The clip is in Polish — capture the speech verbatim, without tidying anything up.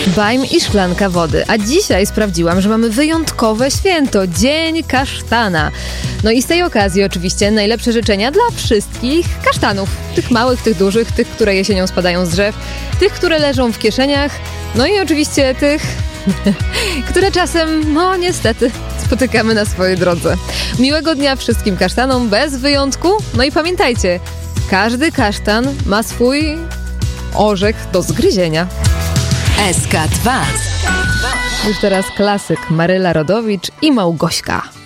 Bajm i szklanka wody. A dzisiaj sprawdziłam, że mamy wyjątkowe święto, Dzień Kasztana. No i z tej okazji oczywiście najlepsze życzenia dla wszystkich kasztanów. Tych małych, tych dużych, tych, które jesienią spadają z drzew, tych, które leżą w kieszeniach, no i oczywiście tych, które czasem, no niestety, spotykamy na swojej drodze. Miłego dnia wszystkim kasztanom, bez wyjątku. No i pamiętajcie, każdy kasztan ma swój orzech do zgryzienia. S K dwa. Już teraz klasyk, Maryla Rodowicz i Małgośka.